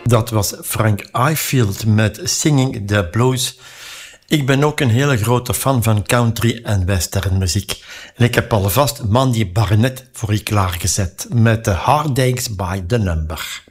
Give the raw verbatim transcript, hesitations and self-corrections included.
Dat was Frank Ifield met Singing the Blues. Ik ben ook een hele grote fan van country en western muziek. En ik heb alvast Mandy Barnett voor je klaargezet met The Heartaches by the Number.